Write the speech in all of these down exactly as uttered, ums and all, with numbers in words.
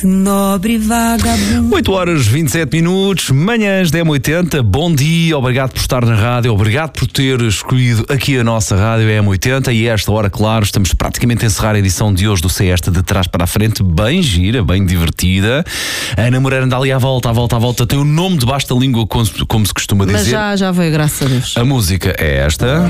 nobre vagabundo. oito horas e vinte e sete minutos, manhãs da M oitenta. Bom dia, obrigado por estar na rádio, obrigado por ter escolhido aqui a nossa rádio M oitenta. E a esta hora, claro, estamos praticamente a encerrar a edição de hoje do C Esta de trás para a frente, bem gira, bem divertida. A Ana Moreira anda ali à volta, à volta, à volta, tem o nome debaixo da língua, como, como se costuma dizer. Mas já, já veio, graças a Deus. A música é esta.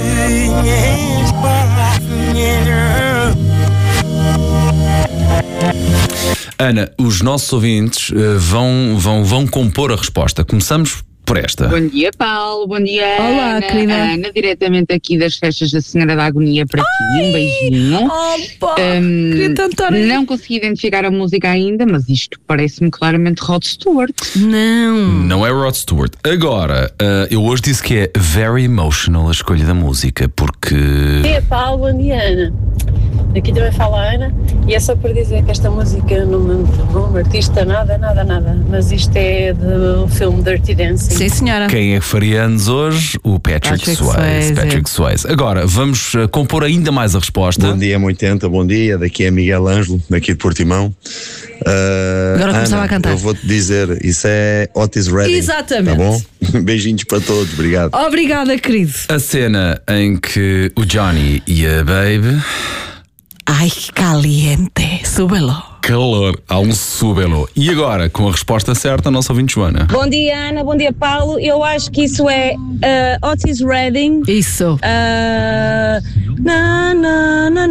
Ana, os nossos ouvintes uh, vão, vão, vão compor a resposta. Começamos por esta. Bom dia, Paulo. Bom dia, Olá, Ana. querida. Ana, diretamente aqui das festas da Senhora da Agonia para ti. Um beijinho. Opa, Um, queria tanto estar aí. não consegui identificar a música ainda, mas isto parece-me claramente Rod Stewart. Não. Não é Rod Stewart. Agora, uh, eu hoje disse que é very emotional a escolha da música, porque... Bom dia, Paulo, bom dia, Ana. Aqui também fala a Ana, e é só para dizer que esta música não me nome artista, nada, nada, nada, mas isto é do filme Dirty Dancing. Sim, senhora. Quem é que faria anos hoje? O Patrick, Patrick Swayze. Swayze. Patrick Swayze. Agora, vamos uh, compor ainda mais a resposta. Bom dia, M oitenta, bom dia. Daqui é Miguel Ângelo, daqui de Portimão. Uh, Agora começava Ana, a cantar. Eu vou-te dizer, isso é Otis Redding. Exatamente. Tá bom? Beijinhos para todos, obrigado. Obrigada, querido. A cena em que o Johnny e a Babe... Ai, que caliente. Súbelo. Calor, há um súbelo. E agora, com a resposta certa, a nossa ouvinte Joana. Bom dia, Ana. Bom dia, Paulo. Eu acho que isso é uh, Otis Redding. Isso. Uh, na, na, na,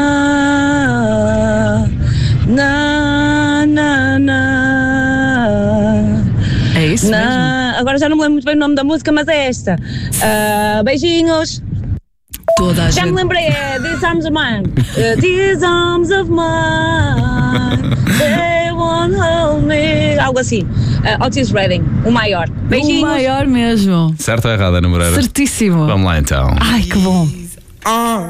na, na, na, na. É isso mesmo. Na, agora já não me lembro muito bem o nome da música, mas é esta. Uh, beijinhos. Toda a Já gente. me lembrei, é These Arms of Mine. Uh, These Arms of Mine, they won't hold me. Algo assim. Uh, Otis Redding, o maior. Beijinhos. O maior mesmo. Certo ou errado, Ana Moreira? Certíssimo. Vamos lá então. Ai, que bom.